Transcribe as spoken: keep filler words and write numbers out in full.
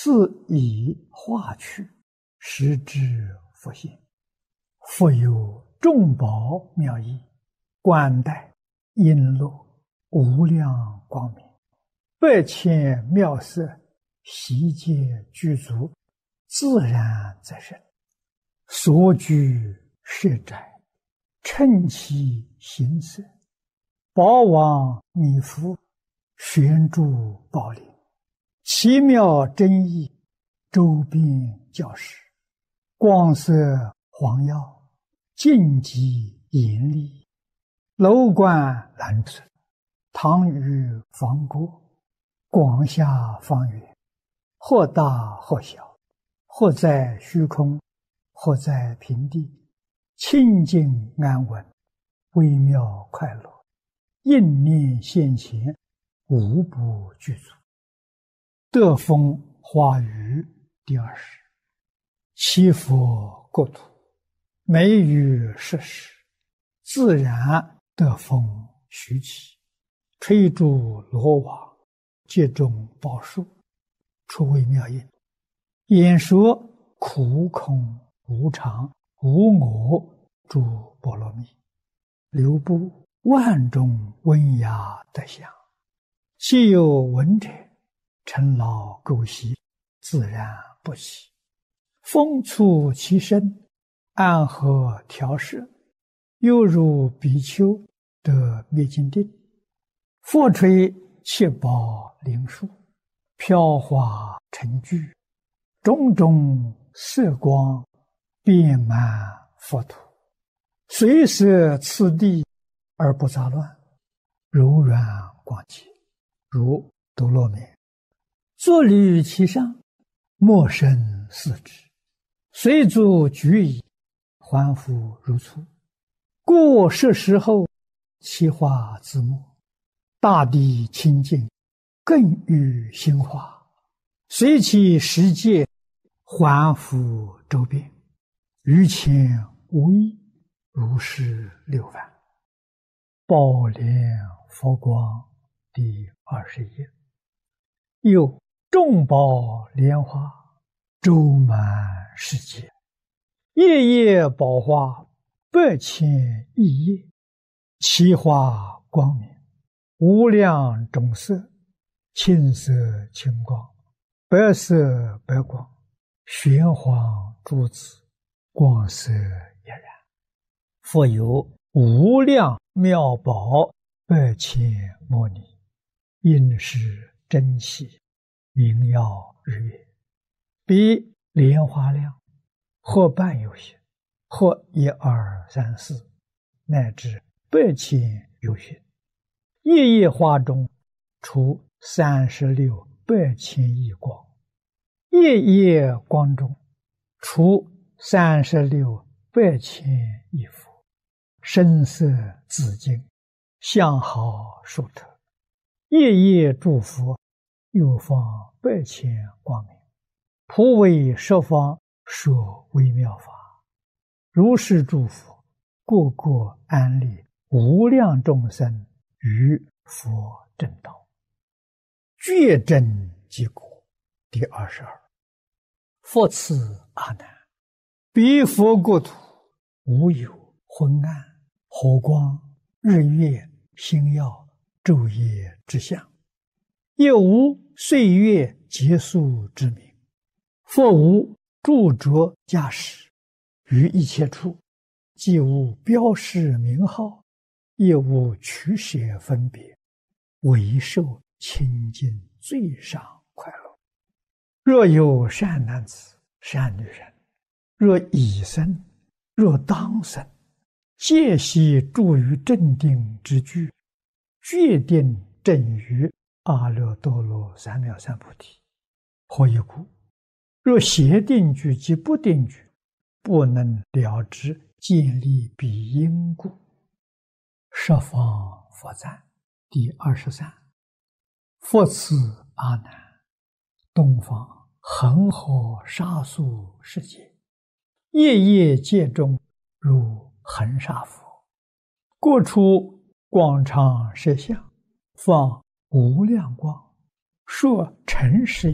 是以化去，实之复现。复有众宝妙义，冠带璎珞，无量光明，百千妙色，悉皆具足，自然则生。所居舍宅，称其形色，宝王弥覆，悬诸宝林，奇妙真义，周遍教室，光色黄耀，净极严厉，楼观蓝色，堂宇方过，广厦方圆，或大或小，或在虚空，或在平地，清净安稳，微妙快乐，应念现前，无不具足。德风华语第二十。七佛国土，美于设施，自然德风徐起，吹诸罗网，皆种宝树，出微妙音，演说苦空无常无我诸波罗蜜，流布万种温雅德相，其有闻者，尘劳垢习，自然不起。风促其身，安和调摄，犹如比丘得灭尽定。复吹七宝灵树，飘华成聚，种种色光，遍满佛土，随摄次第而不杂乱，柔软广洁，如多罗面。坐履其上，莫生四肢，随足举矣，还复如初。故是时候，其化自没，大地清净，更欲兴化，随其时界，还复周遍，于前无异，如是六万。宝莲佛光第二十页。又众宝莲花，周满世界，夜夜宝花，百千亿叶，其花光明，无量种色，青色青光，白色白光，玄黄珠子，光色俨然。复有无量妙宝，百千摩尼，应是真气，明耀日月，比莲花量，或半有些，或一二三四，乃至百千有些。夜夜花中，出三十六百千亿光，夜夜光中，出三十六百千亿佛，声色自净，相好殊特。夜夜诸佛，又放百千光明，普为十方说微妙法。如是诸佛，个个安立无量众生于佛正道，觉真即果。第二十二。复次阿难，彼佛国土，无有昏暗、火光、日月、星耀、昼夜之相，也无岁月结束之名，复无著着驾驶，于一切处，既无标示名号，也无取舍分别，唯受清净最上快乐。若有善男子、善女人，若已生，若当生，皆悉住于正定之具，决定正于阿耨多罗三藐三菩提。何以故？若邪定具及不定具，不能了知建立彼因故。十方佛赞第二十三。复次阿难，东方恒河沙数世界，夜夜界中如恒沙佛，各处广长舌相，放无量光，说尘世